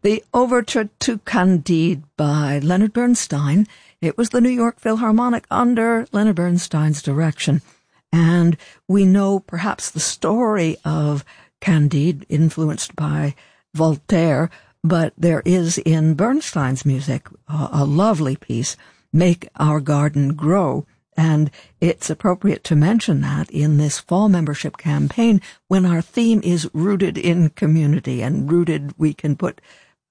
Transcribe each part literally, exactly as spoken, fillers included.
The Overture to Candide by Leonard Bernstein. It was the New York Philharmonic under Leonard Bernstein's direction. And we know perhaps the story of Candide, influenced by Voltaire, but there is in Bernstein's music a, a lovely piece, Make Our Garden Grow. And it's appropriate to mention that in this fall membership campaign, when our theme is rooted in community, and rooted, we can put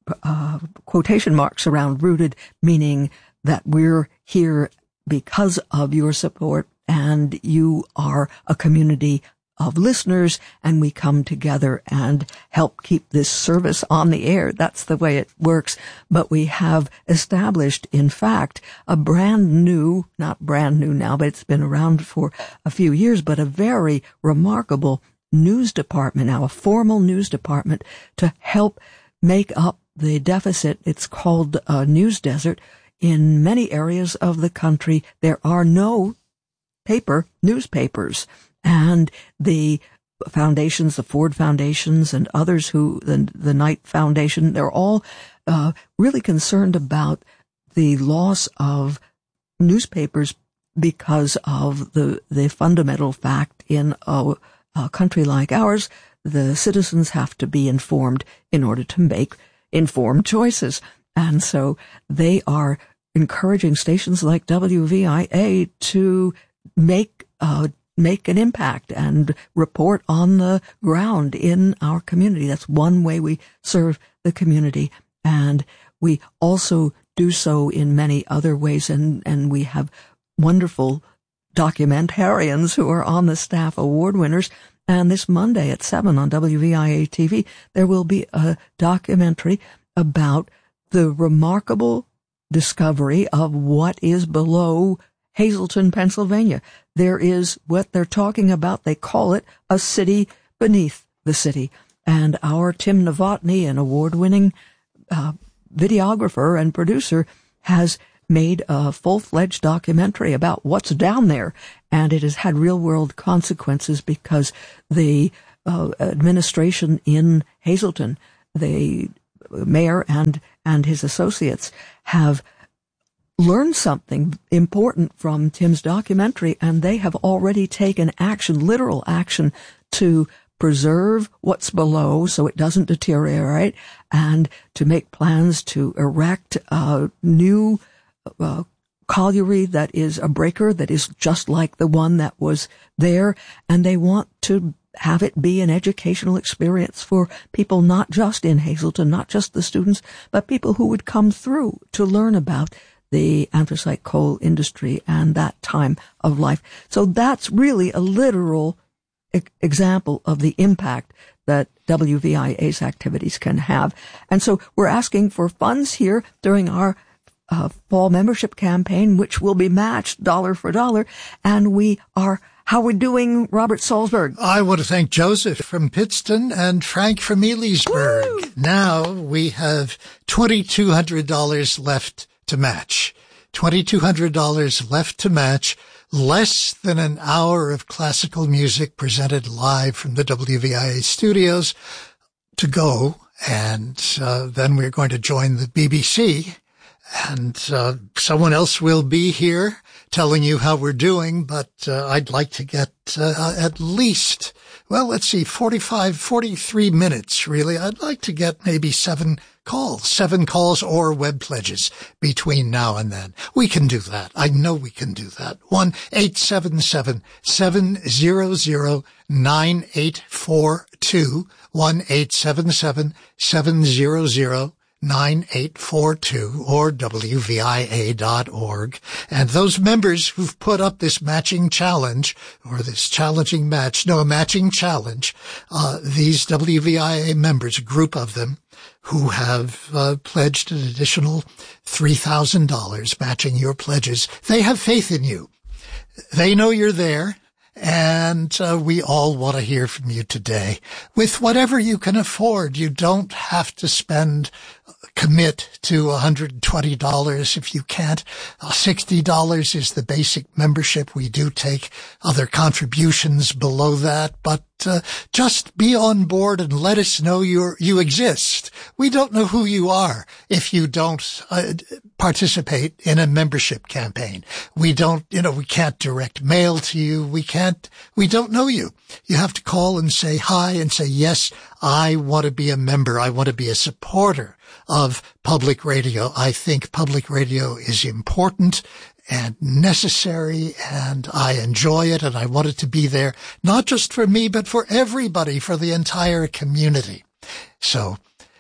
uh, quotation marks around rooted, meaning that we're here because of your support, and you are a community of listeners, and we come together and help keep this service on the air. That's the way it works. But we have established, in fact, a brand new, not brand new now, but it's been around for a few years, but a very remarkable news department now, a formal news department to help make up the deficit. It's called a News Desert. In many areas of the country, there are no paper newspapers. And the foundations, the Ford Foundations and others who, the, the Knight Foundation, they're all uh, really concerned about the loss of newspapers because of the, the fundamental fact in a, a country like ours, the citizens have to be informed in order to make informed choices. And so they are encouraging stations like W V I A to make uh make an impact and report on the ground in our community. That's one way we serve the community. And we also do so in many other ways. And, and we have wonderful documentarians who are on the staff, award winners. And this Monday at seven on W V I A T V, there will be a documentary about the remarkable discovery of what is below Hazleton, Pennsylvania. There is what they're talking about. They call it a city beneath the city. And our Tim Novotny, an award-winning uh, videographer and producer, has made a full-fledged documentary about what's down there. And it has had real-world consequences because the uh, administration in Hazleton, the mayor and, and his associates, have learn something important from Tim's documentary, and they have already taken action, literal action, to preserve what's below so it doesn't deteriorate, and to make plans to erect a new uh, colliery that is a breaker that is just like the one that was there, and they want to have it be an educational experience for people not just in Hazleton, not just the students, but people who would come through to learn about the anthracite coal industry and that time of life. So that's really a literal e- example of the impact that W V I A's activities can have. And so we're asking for funds here during our uh, fall membership campaign, which will be matched dollar for dollar. And we are, how we're doing, Robert Salzberg? I want to thank Joseph from Pittston and Frank from Elysburg. Woo! Now we have twenty-two hundred dollars left to match. twenty-two hundred dollars left to match. Less than an hour of classical music presented live from the W V I A studios to go. And uh, then we're going to join the B B C. And uh, someone else will be here telling you how we're doing. But uh, I'd like to get uh, at least, well, let's see, forty-five, forty-three minutes, really. I'd like to get maybe seven calls, seven calls or web pledges between now and then. We can do that. I know we can do that. one eight seven seven, seven hundred, nine eight four two, one eight seven seven, seven hundred, nine eight four two, or W V I A dot org. And those members who've put up this matching challenge, or this challenging match, no, a matching challenge, uh, these W V I A members, a group of them, who have uh, pledged an additional three thousand dollars matching your pledges. They have faith in you. They know you're there, and uh, we all want to hear from you today. With whatever you can afford, you don't have to spend commit to one hundred twenty dollars if you can't. Uh, sixty dollars is the basic membership. We do take other contributions below that, but uh, just be on board and let us know you're, you exist. We don't know who you are if you don't uh, participate in a membership campaign. We don't, you know, we can't direct mail to you. We can't, we don't know you. You have to call and say hi and say, yes, I want to be a member. I want to be a supporter of public radio. I think public radio is important and necessary, and I enjoy it, and I want it to be there, not just for me, but for everybody, for the entire community. So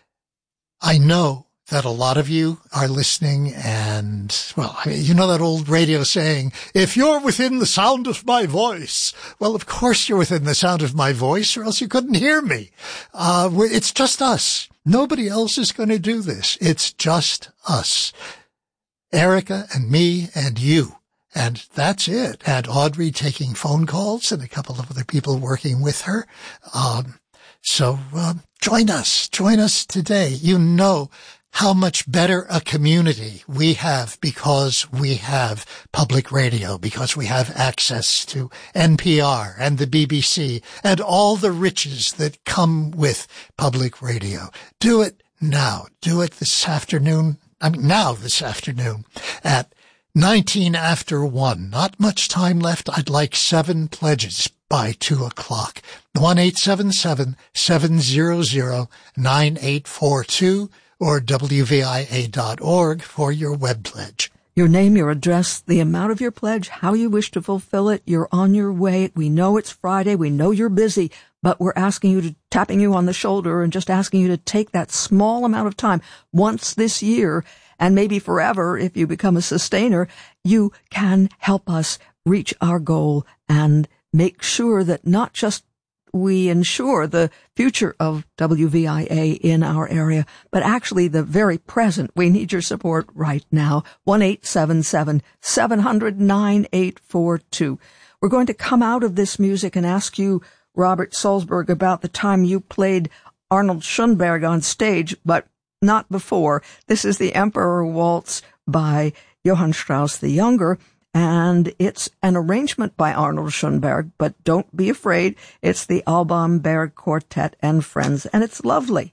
I know that a lot of you are listening, and, well, you know that old radio saying, if you're within the sound of my voice. Well, of course you're within the sound of my voice, or else you couldn't hear me. Uh, it's just us. Nobody else is going to do this. It's just us. Erica and me and you. And that's it. And Audrey taking phone calls and a couple of other people working with her. Um, so, um, join us. Join us today. You know how much better a community we have because we have public radio, because we have access to N P R and the B B C and all the riches that come with public radio. Do it now. Do it this afternoon. I mean, now this afternoon at nineteen after one. Not much time left. I'd like seven pledges by two o'clock. one eight seven seven, seven hundred, nine eight four two or W V I A dot org for your web pledge. Your name, your address, the amount of your pledge, how you wish to fulfill it. You're on your way. We know it's Friday. We know you're busy, but we're asking you to, tapping you on the shoulder and just asking you to take that small amount of time once this year, and maybe forever if you become a sustainer. You can help us reach our goal and make sure that not just we ensure the future of W V I A in our area, but actually the very present. We need your support right now. one eight seven seven, seven hundred, nine eight four two. We're going to come out of this music and ask you, Robert Salzberg, about the time you played Arnold Schoenberg on stage, but not before. This is the Emperor Waltz by Johann Strauss the Younger, and it's an arrangement by Arnold Schoenberg, but don't be afraid. It's the Alban Berg Quartet and Friends, and it's lovely.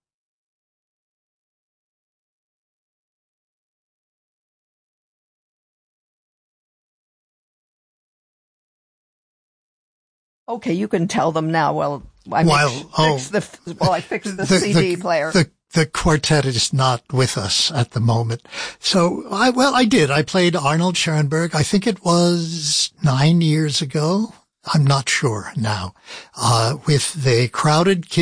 Okay, you can tell them now. Well, I while, fixed oh, the, well, I fixed the, the C D the, player. The, the quartet is not with us at the moment. So, I, well, I did. I played Arnold Schoenberg. I think it was nine years ago. I'm not sure now. Uh, with the Crowded Kids